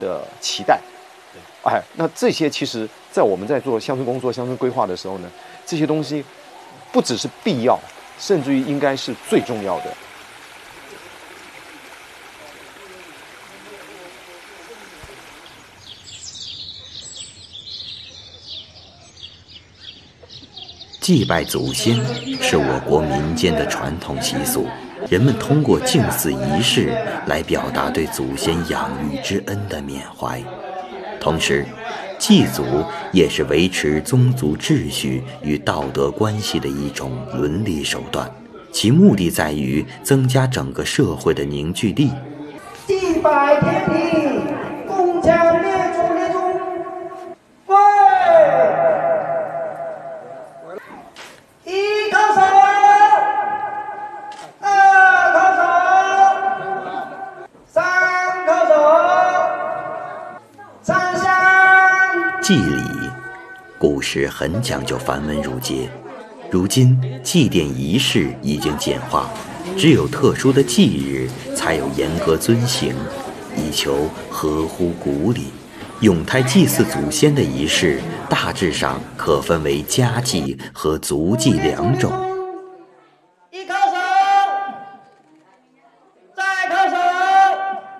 的期待。哎，那这些其实，在我们在做乡村工作、乡村规划的时候呢，这些东西不只是必要，甚至于应该是最重要的。 祭拜祖先是我国民间的传统习俗，人们通过敬祀仪式来表达对祖先养育之恩的缅怀。同时，祭祖也是维持宗族秩序与道德关系的一种伦理手段，其目的在于增加整个社会的凝聚力。 祭拜天地，共强列祖列宗。喂，一叩首，二叩手，三叩手，上香。 祭礼古时很讲究繁文缛节，如今祭奠仪式已经简化，只有特殊的忌日才有严格遵行，以求合乎古礼。咏胎祭祀祖先的仪式大致上可分为家祭和族祭两种。